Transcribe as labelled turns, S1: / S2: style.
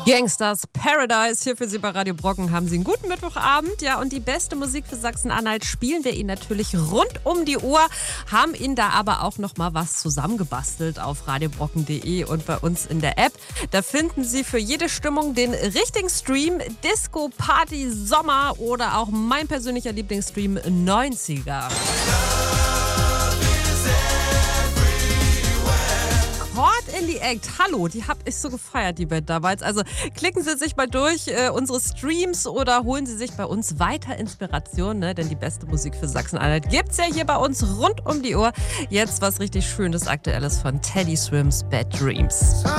S1: Gangsters Paradise hier für Sie bei Radio Brocken. Haben Sie einen guten Mittwochabend? Ja, und die beste Musik für Sachsen-Anhalt spielen wir Ihnen natürlich rund um die Uhr. Haben Ihnen da aber auch noch mal was zusammengebastelt auf radiobrocken.de und bei uns in der App. Da finden Sie für jede Stimmung den richtigen Stream. Disco, Party, Sommer oder auch mein persönlicher Lieblingsstream 90er. Caught in the Act. Hallo, die habe ich so gefeiert, die Band damals. Also klicken Sie sich mal durch unsere Streams oder holen Sie sich bei uns weiter Inspiration, ne? Denn die beste Musik für Sachsen-Anhalt gibt's ja hier bei uns rund um die Uhr. Jetzt was richtig Schönes, Aktuelles von Teddy Swims Bad Dreams.